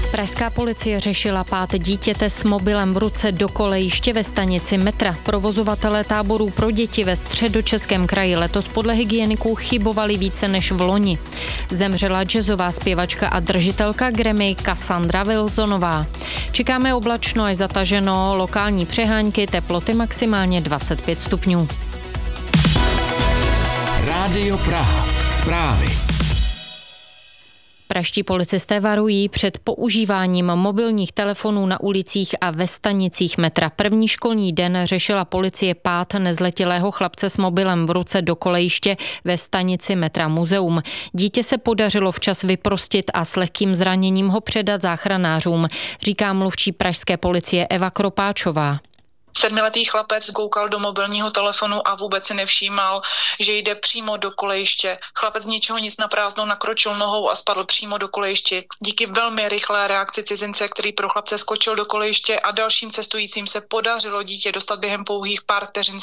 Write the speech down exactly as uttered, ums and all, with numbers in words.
Pražská policie řešila pád dítěte s mobilem v ruce do kolejiště ve stanici metra. Provozovatelé táborů pro děti ve Středočeském kraji letos podle hygieniků chybovali více než v loni. Zemřela jazzová zpěvačka a držitelka Grammy Cassandra Wilsonová. Čekáme oblačno až zataženo, lokální přehánky, teploty maximálně dvacet pět stupňů. Rádio Praha. Zprávy. Pražští policisté varují před používáním mobilních telefonů na ulicích a ve stanicích metra. První školní den řešila policie pád nezletilého chlapce s mobilem v ruce do kolejiště ve stanici metra Muzeum. Dítě se podařilo včas vyprostit a s lehkým zraněním ho předat záchranářům, říká mluvčí pražské policie Eva Kropáčová. Sedmiletý chlapec koukal do mobilního telefonu a vůbec si nevšímal, že jde přímo do kolejiště. Chlapec z ničeho nic na prázdnou nakročil nohou a spadl přímo do kolejiště. Díky velmi rychlé reakci cizince, který pro chlapce skočil do kolejiště a dalším cestujícím se podařilo dítě dostat během pouhých pár vteřin